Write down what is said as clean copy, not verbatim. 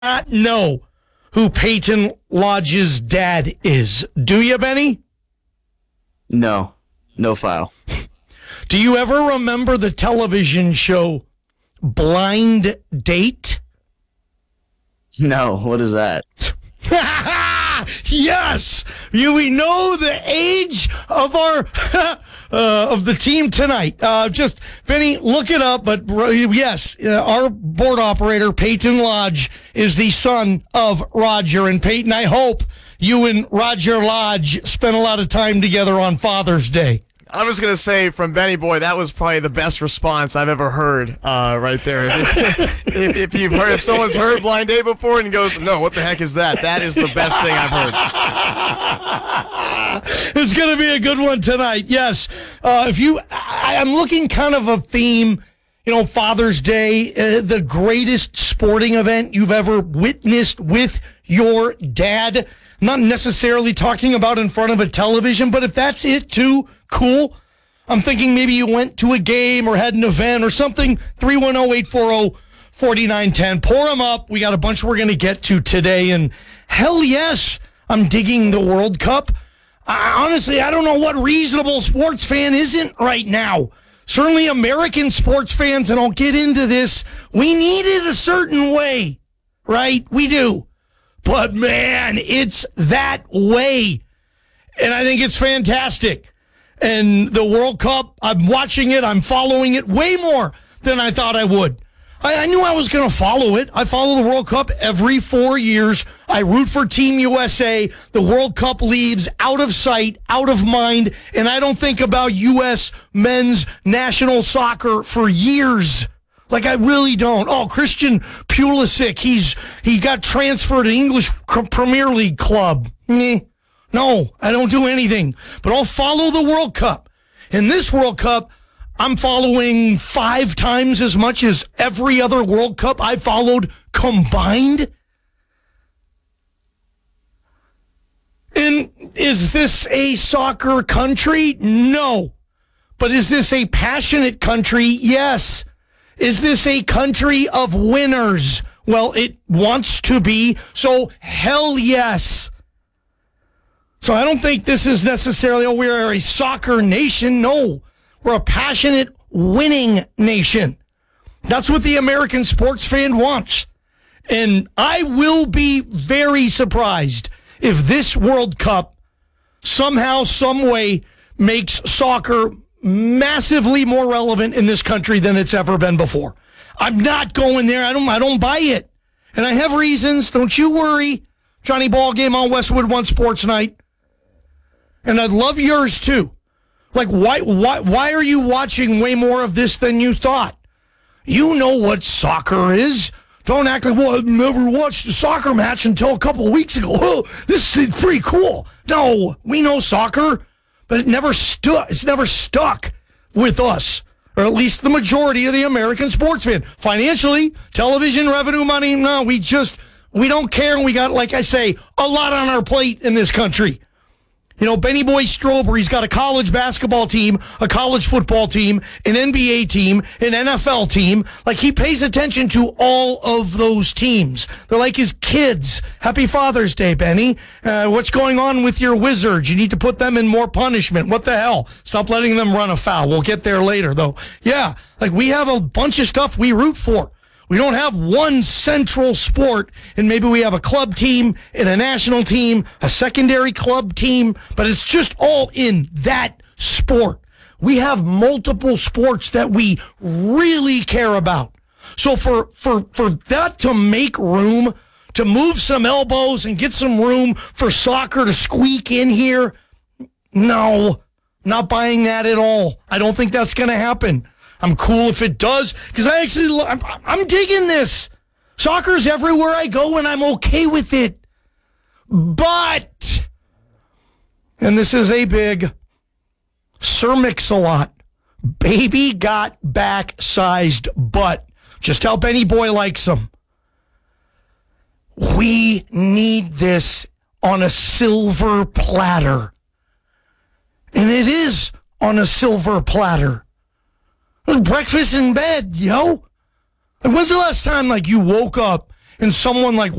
not know who Peyton Lodge's dad is. Do you, Benny? No file. Do you ever remember the television show Blind Date? No, what is that? Yes, we know the age of our of the team tonight. Just Benny, look it up. But yes, our board operator Peyton Lodge is the son of Roger and Peyton. I hope you and Roger Lodge spent a lot of time together on Father's Day. I was going to say, from Benny Boy, that was probably the best response I've ever heard right there. If someone's heard Blind Date before and goes, no, what the heck is that? That is the best thing I've heard. It's going to be a good one tonight. Yes. I'm looking kind of a theme, Father's Day, the greatest sporting event you've ever witnessed with your dad. I'm not necessarily talking about in front of a television, but if that's it too, cool. I'm thinking maybe you went to a game or had an event or something. 310-840-4910. Pour them up. We got a bunch we're going to get to today. And hell yes, I'm digging the World Cup. Honestly, I don't know what reasonable sports fan isn't right now. Certainly American sports fans, and I'll get into this, we need it a certain way, right? We do. But, man, it's that way. And I think it's fantastic. And the World Cup, I'm watching it, I'm following it way more than I thought I would. I knew I was going to follow it. I follow the World Cup every 4 years. I root for Team USA. The World Cup leaves out of sight, out of mind, and I don't think about U.S. men's national soccer for years. Like, I really don't. Oh, Christian Pulisic, he got transferred to English Premier League club. No, I don't do anything. But I'll follow the World Cup. In this World Cup, I'm following 5 times as much as every other World Cup I followed combined. And is this a soccer country? No. But is this a passionate country? Yes. Is this a country of winners? Well, it wants to be, so hell yes. So I don't think this is necessarily, we're a soccer nation. No, we're a passionate winning nation. That's what the American sports fan wants. And I will be very surprised if this World Cup somehow, some way makes soccer massively more relevant in this country than it's ever been before. I'm not going there. I don't buy it. And I have reasons. Don't you worry. Johnny Ballgame on Westwood One Sports Night. And I'd love yours too. Like, why are you watching way more of this than you thought? You know what soccer is. Don't act like, well, I've never watched a soccer match until a couple of weeks ago. Oh, this is pretty cool. No, we know soccer. But it never stuck. It's never stuck with us, or at least the majority of the American sports fan. Financially, television revenue, money, no, we don't care. And we got, like I say, a lot on our plate in this country. Benny Boy Strober, he's got a college basketball team, a college football team, an NBA team, an NFL team. Like, he pays attention to all of those teams. They're like his kids. Happy Father's Day, Benny. What's going on with your Wizards? You need to put them in more punishment. What the hell? Stop letting them run afoul. We'll get there later, though. Yeah, like, we have a bunch of stuff we root for. We don't have one central sport, and maybe we have a club team and a national team, a secondary club team, but it's just all in that sport. We have multiple sports that we really care about. So for that to make room, to move some elbows and get some room for soccer to squeak in here, no, not buying that at all. I don't think that's going to happen. I'm cool if it does, because I'm digging this. Soccer's everywhere I go, and I'm okay with it. But, and this is a big, Sir Mix-a-Lot, baby got back-sized butt. Just how Benny Boy likes them. We need this on a silver platter. And it is on a silver platter. Breakfast in bed, yo. When's the last time, you woke up and someone like